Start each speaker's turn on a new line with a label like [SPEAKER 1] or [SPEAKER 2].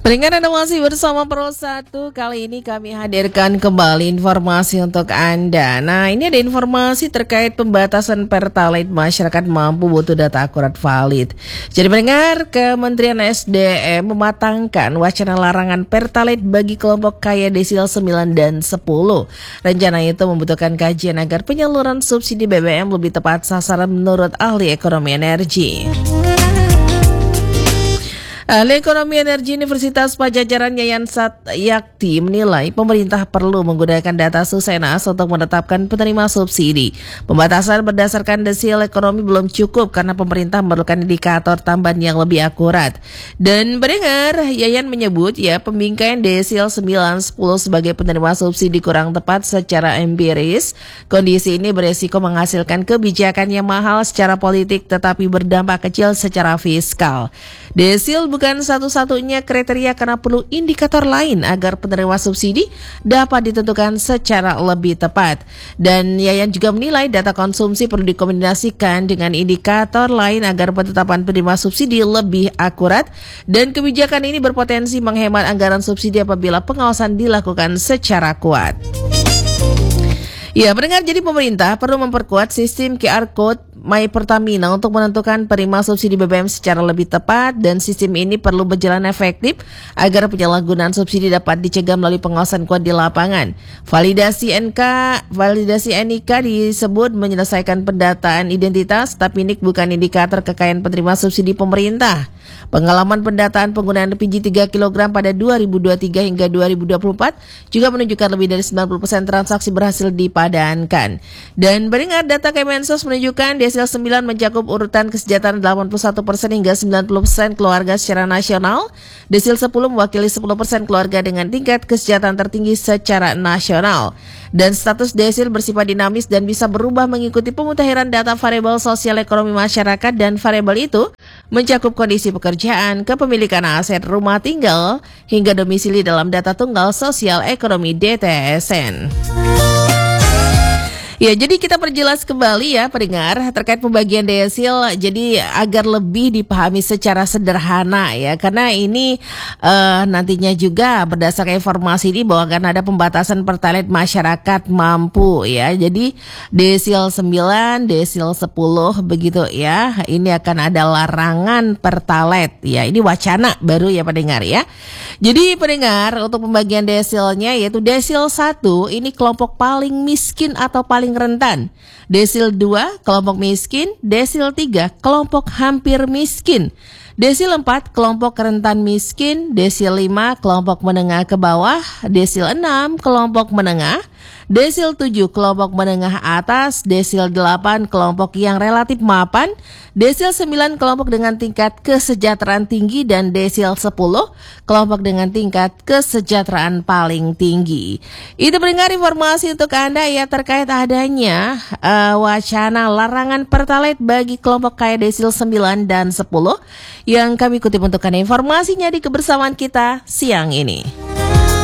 [SPEAKER 1] Pendengar, Anda masih bersama Pro 1. Kali ini kami hadirkan kembali informasi untuk Anda. Nah, ini ada informasi terkait pembatasan Pertalite. Masyarakat mampu butuh data akurat valid. Jadi pendengar, Kementerian SDM mematangkan wacana larangan Pertalite bagi kelompok kaya desil 9 dan 10. Rencana itu membutuhkan kajian agar penyaluran subsidi BBM lebih tepat sasaran menurut ahli ekonomi energi. Ahli Ekonomi Energi Universitas Padjadjaran Yayan Satyakti menilai pemerintah perlu menggunakan data Susenas untuk menetapkan penerima subsidi. Pembatasan berdasarkan desil ekonomi belum cukup karena pemerintah memerlukan indikator tambahan yang lebih akurat. Dan pendengar, Yayan menyebut pembingkaian desil 9-10 sebagai penerima subsidi kurang tepat secara empiris. Kondisi ini beresiko menghasilkan kebijakan yang mahal secara politik tetapi berdampak kecil secara fiskal. Desil bukan satu-satunya kriteria karena perlu indikator lain agar penerima subsidi dapat ditentukan secara lebih tepat. Dan Yayan juga menilai data konsumsi perlu dikombinasikan dengan indikator lain agar penetapan penerima subsidi lebih akurat, dan kebijakan ini berpotensi menghemat anggaran subsidi apabila pengawasan dilakukan secara kuat. Ya, pendengar, jadi pemerintah perlu memperkuat sistem QR Code My Pertamina untuk menentukan penerima subsidi BBM secara lebih tepat, dan sistem ini perlu berjalan efektif agar penyalahgunaan subsidi dapat dicegah melalui pengawasan kuat di lapangan. Validasi NIK disebut menyelesaikan pendataan identitas, tapi NIK bukan indikator kekayaan penerima subsidi pemerintah. Pengalaman pendataan penggunaan LPG 3 kg pada 2023 hingga 2024 juga menunjukkan lebih dari 90% transaksi berhasil dipadankan. Dan pendengar, data Kemensos menunjukkan desil 9 mencakup urutan kesejahteraan 81% hingga 90% keluarga secara nasional. Desil 10 mewakili 10% keluarga dengan tingkat kesejahteraan tertinggi secara nasional. Dan status desil bersifat dinamis dan bisa berubah mengikuti pemutahiran data variabel sosial ekonomi masyarakat, dan variabel itu mencakup kondisi pekerjaan, kepemilikan aset rumah tinggal, hingga domisili dalam data tunggal sosial ekonomi DTSN. Ya, jadi kita perjelas kembali ya pendengar terkait pembagian desil, jadi agar lebih dipahami secara sederhana ya, karena ini nantinya juga berdasarkan informasi ini bahwa akan ada pembatasan Pertalite masyarakat mampu ya. Jadi desil 9, desil 10 begitu ya. Ini akan ada larangan Pertalite ya. Ini wacana baru ya pendengar ya. Jadi pendengar, untuk pembagian desilnya yaitu desil 1 ini kelompok paling miskin atau paling rentan. Desil 2 kelompok miskin, desil 3 kelompok hampir miskin, desil 4 kelompok rentan miskin, desil 5 kelompok menengah ke bawah, desil 6 kelompok menengah, desil 7 kelompok menengah atas, desil 8 kelompok yang relatif mapan, desil 9 kelompok dengan tingkat kesejahteraan tinggi, dan desil 10 kelompok dengan tingkat kesejahteraan paling tinggi. Itu pendengar informasi untuk Anda ya terkait adanya wacana larangan Pertalite bagi kelompok kaya desil 9 dan 10 yang kami kutip untuk Anda informasinya di kebersamaan kita siang ini.